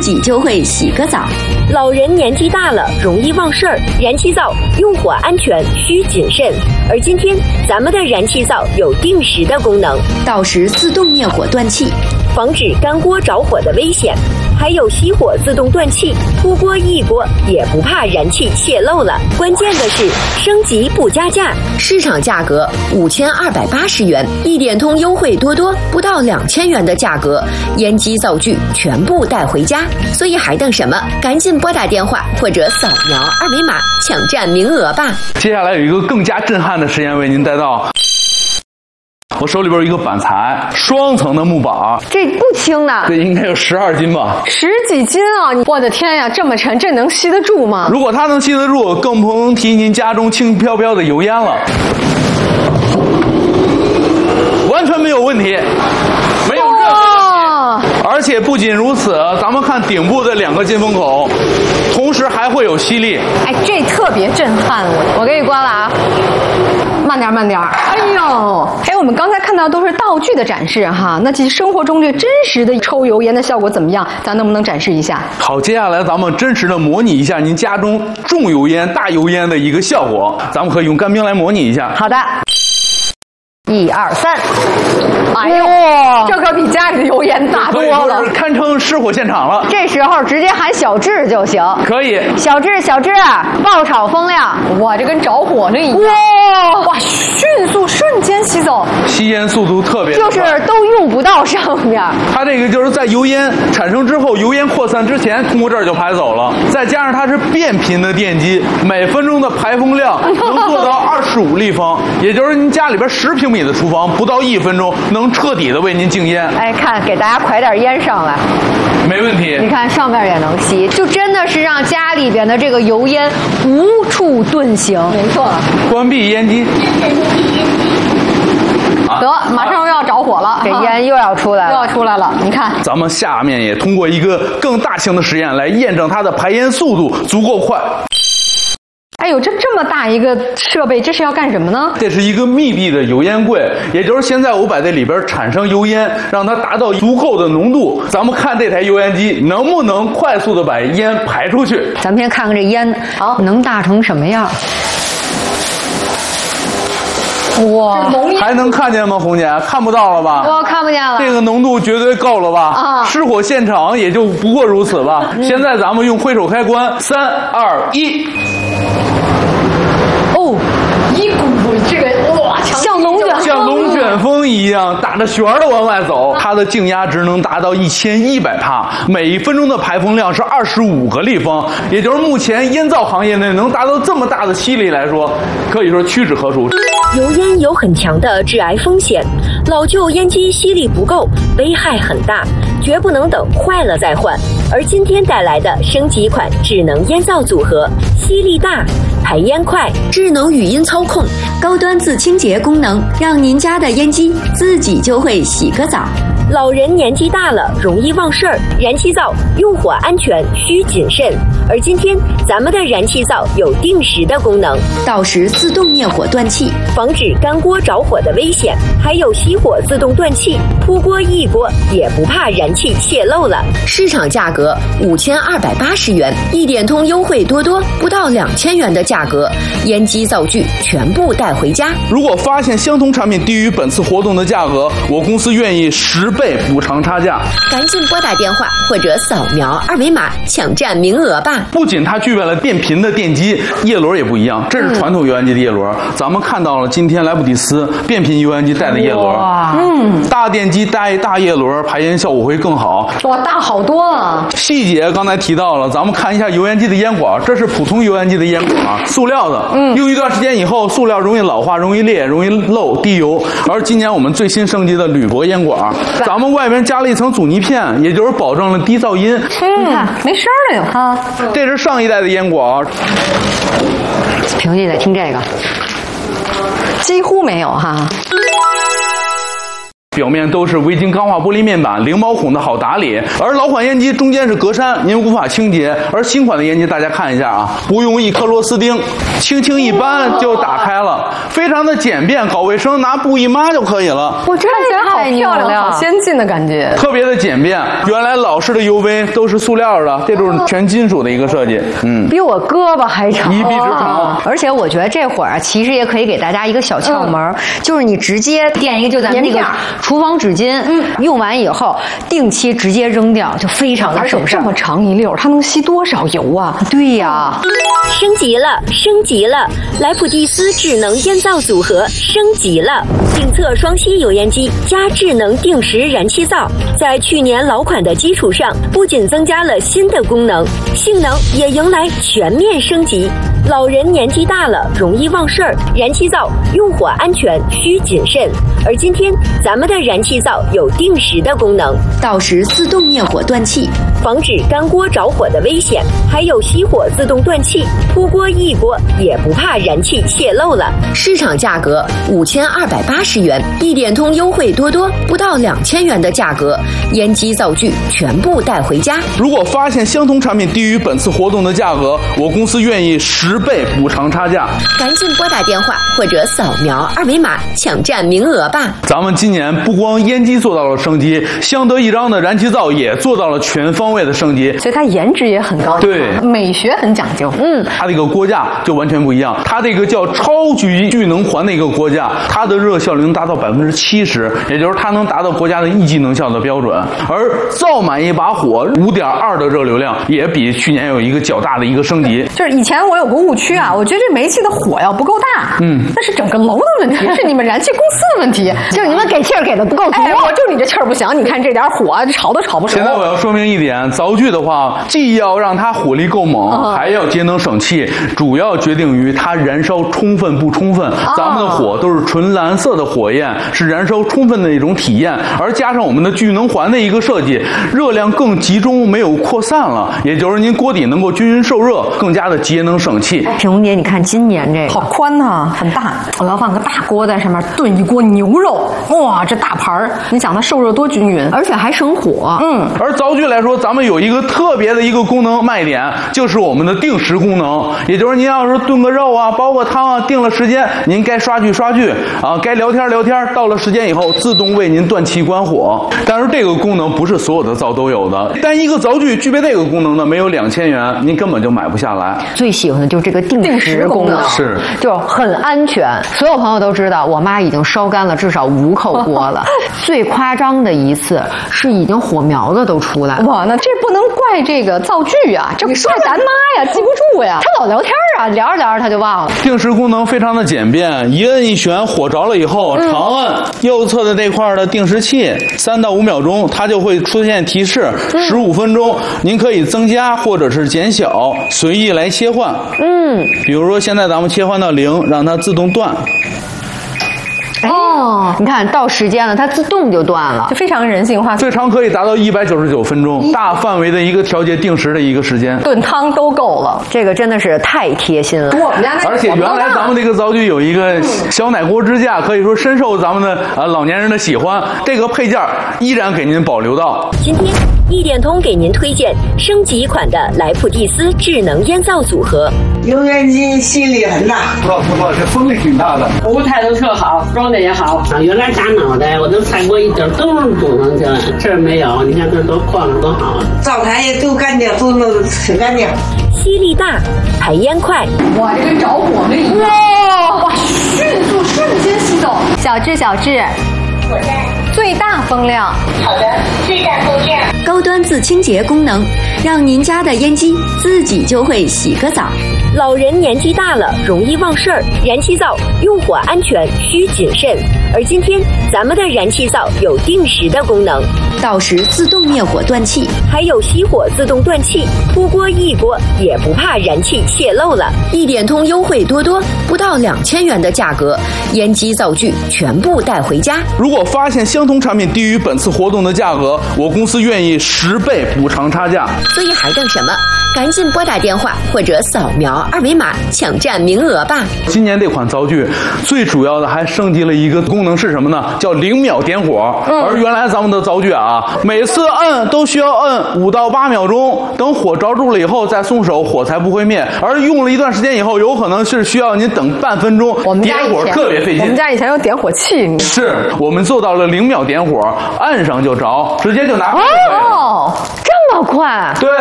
己就会洗个澡。 老人年纪大了容易忘事儿，燃气灶用火安全需谨慎。而今天咱们的燃气灶有定时的功能， 到时自动灭火断气， 防止干锅着火的危险。还有熄火自动断气，出锅一锅也不怕燃气泄漏了。关键的是升级不加价， 市场价格5280元，一点通优惠多多，不到2000元的价格，烟机灶具全部带回家。所以还等什么？赶紧拨打电话或者扫描二维码抢占名额吧。 接下来有一个更加震撼的实验为您带到。我手里边有一个板材，双层的木板， 这不轻呢， 这应该有12斤吧 ，10几斤啊！我的天呀，这么沉，这能吸得住吗？ 如果它能吸得住，更不能提您家中轻飘飘的油烟了，完全没有问题，没有任何问题。而且不仅如此，咱们看顶部的2个进风口，同时还会有吸力。 哎，这特别震撼我给你关了啊。慢点，慢点！哎呦，哎，我们刚才看到都是道具的展示哈，那其实生活中这真实的抽油烟的效果怎么样？咱能不能展示一下？ 好，接下来咱们真实的模拟一下您家中重油烟、大油烟的一个效果，咱们可以用干冰来模拟一下。 好的，1、2、3。哎呦，这可比家里的油烟大多了， 堪称失火现场了。 这时候直接喊小智就行。 可以， 小智，爆炒风量，哇，这跟着火那一样。哇，迅速瞬间吸走， 吸烟速度特别快， 就是都用不到上面。 它这个就是在油烟产生之后，油烟扩散之前，通过这儿就排走了。再加上它是变频的电机，每分钟的排风量能做到25立方，也就是您家里边10平米的厨房，不到1分钟能彻底的为您净烟。 哎，看，给大家㧟点烟上来， 没问题。 你看上面也能吸，就真的是让家里边的这个油烟无处遁形。没错。 关闭烟机。 得，马上又要着火了，这烟又要出来了，你看。 咱们下面也通过一个更大型的实验来验证它的排烟速度足够快。 哎呦，这么大一个设备，这是要干什么呢？ 这是一个密闭的油烟柜，也就是现在我把这里边产生油烟，让它达到足够的浓度。咱们看这台油烟机能不能快速的把烟排出去。 咱们先看看这烟，好，能大成什么样？哇， 还能看见吗，红姐？看不到了吧？ 我看不见了。 这个浓度绝对够了吧？啊！失火现场也就不过如此吧。现在咱们用挥手开关，3、2、1。 哦，一股这个哇，像龙卷风一样打着旋儿的往外走。它的净压值能达到1100帕，每分钟的排风量是25个立方，也就是目前烟灶行业内能达到这么大的吸力来说，可以说屈指可数。 油烟有很强的致癌风险，老旧烟机吸力不够，危害很大，绝不能等坏了再换。而今天带来的升级款智能烟灶组合，吸力大，排烟快， 智能语音操控，高端自清洁功能，让您家的烟机自己就会洗个澡。 老人年纪大了容易忘事儿，燃气灶用火安全需谨慎。而今天咱们的燃气灶有定时的功能， 到时自动灭火断气， 防止干锅着火的危险。还有熄火自动断气，出锅一锅也不怕燃气泄漏了。 市场价格5280元，一点通优惠多多，不到2000元的价格，烟机灶具全部带回家。 如果发现相同产品低于本次活动的价格，我公司愿意10倍补偿差价。 赶紧拨打电话或者扫描二维码抢占名额吧。 不仅它具备了变频的电机，叶轮也不一样，这是传统油烟机的叶轮。咱们看到了今天莱布迪斯变频油烟机带的叶轮，大电机带大叶轮，排烟效果会更好。 哇，大好多啊！ 细节刚才提到了，咱们看一下油烟机的烟管，这是普通油烟机的烟管，塑料的，用一段时间以后，塑料容易老化、容易裂、容易漏、滴油。而今年我们最新升级的铝箔烟管，咱们外面加了一层阻尼片，也就是保证了低噪音。 你看没声了有哈。 这是上一代的烟管， 平时得听这个，几乎没有哈。 表面都是微晶钢化玻璃面板，零毛孔的好打理。而老款烟机中间是格栅，您无法清洁。而新款的烟机大家看一下啊，不用一颗螺丝钉，轻轻一扳就打开了，非常的简便，搞卫生拿布一抹就可以了。 我这看起来好漂亮，好先进的感觉， 特别的简便。原来老式的 UV 都是塑料的，这种全金属的一个设计， 比我胳膊还长， 一臂之长。 而且我觉得这会儿啊，其实也可以给大家一个小窍门，就是你直接垫一个，就咱们那个厨房纸巾，用完以后定期直接扔掉，就非常的省事。 这么长一溜，它能吸多少油啊？ 对呀， 升级了，升级了！莱普蒂斯智能烟灶组合升级了，定测双吸油烟机加智能定时燃气灶，在去年老款的基础上，不仅增加了新的功能，性能也迎来全面升级。老人年纪大了，容易忘事儿，燃气灶用火安全需谨慎。而今天咱们的燃气灶有定时的功能， 到时自动灭火断气， 防止干锅着火的危险，还有熄火自动断气，扑锅一锅也不怕燃气泄漏了。 市场价格5280元，一点通优惠多多，不到2000元的价格，烟机灶具全部带回家。 如果发现相同产品低于本次活动的价格，我公司愿意10倍补偿差价。 赶紧拨打电话或者扫描二维码抢占名额吧。 咱们今年不光烟机做到了升级，相得益彰的燃气灶也做到了全方位的升级， 所以它颜值也很高， 对， 美学很讲究。 它这个锅架就完全不一样，它这个叫超级聚能环的一个锅架，它的热效率能达到70%，也就是它能达到国家的1级能效的标准。而灶满一把火5.2的热流量也比去年有一个较大的一个升级。 就是以前我有个误区啊，我觉得这煤气的火要不够大，那是整个楼的问题，是你们燃气公司的问题， 就是你们给气儿给的不够足。 我就你这气儿不行，你看这点火炒都炒不熟。 现在我要说明一点，灶具的话，既要让它火力够猛，还要节能省气，主要决定于它燃烧充分不充分。咱们的火都是纯蓝色的火焰，是燃烧充分的一种体验，而加上我们的聚能环的一个设计，热量更集中，没有扩散了，也就是您锅底能够均匀受热，更加的节能省气。 品红姐，你看今年这个好宽啊，很大，我要放个大锅在上面炖一锅牛肉，哇，这大盘儿，你想它受热多均匀， 而且还省火。 而灶具来说，咱们有一个特别的一个功能卖点，就是我们的定时功能，也就是您要是炖个肉啊，煲个汤啊，定了时间，您该刷剧刷剧啊，该聊天聊天，到了时间以后自动为您断气关火。但是这个功能不是所有的灶都有的，但一个灶具具备这个功能的没有2000元，您根本就买不下来。 最喜欢的就是这个定时功能， 是就很安全。所有朋友都知道，我妈已经烧干了至少5口锅了。最夸张的一次是已经火苗子都出来了。 哇，那这不能怪这个灶具啊，这怪咱妈呀，记不住呀，她老聊天啊，聊着聊着她就忘了。 定时功能非常的简便，一摁一选，火着了以后，长摁右侧的这块的定时器，3到5秒钟，它就会出现提示，15分钟，您可以增加或者是减小，随意来切换。比如说现在咱们切换到0，让它自动断。 你看到时间了，它自动就断了， 就非常人性化。 最长可以达到199分钟，大范围的一个调节定时的一个时间， 炖汤都够了。 这个真的是太贴心了。 我们家那而且原来咱们这个灶具有一个小奶锅支架，可以说深受咱们的老年人的喜欢。这个配件依然给您保留到。 今天一点通给您推荐升级款的莱普蒂斯智能烟灶组合。 油烟机吸力很大， 不这风力挺大的， 服务态度特好，装的也好。原来打脑袋，我都菜锅一点都是堵上去了，这儿没有，你看这多晃着多好。 灶台也都干净，都弄得挺干净。 吸力大，排烟快。 哇，这跟着火了一样。哇，迅速瞬间吸走。小智， 我在。 最大风量。 好的，最大风量。 高端自清洁功能，让您家的烟机自己就会洗个澡。 老人年纪大了，容易忘事儿，燃气灶用火安全需谨慎。而今天咱们的燃气灶有定时的功能， 到时自动灭火断气， 还有熄火自动断气，扑锅一锅也不怕燃气泄漏了。 一点通优惠多多，不到2000元的价格，烟机灶具全部带回家。 如果发现相同产品低于本次活动的价格，我公司愿意10倍补偿差价。 所以还等什么？赶紧拨打电话或者扫描二维码抢占名额吧。 今年这款灶具最主要的还升级了一个功功能是什么呢？叫0秒点火。而原来咱们的灶具啊，每次摁都需要摁5到8秒钟，等火着住了以后再松手，火才不会灭。而用了一段时间以后，有可能是需要您等半分钟，点火特别费劲。 我们家以前有点火器， 是我们做到了0秒点火，按上就着，直接就拿。 哦，这么快？ 对，